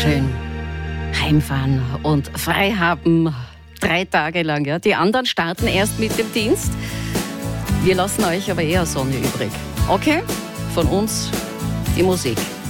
schön heimfahren und frei haben 3 Tage lang. Ja. Die anderen starten erst mit dem Dienst. Wir lassen euch aber eher Sonne übrig. Okay? Von uns die Musik.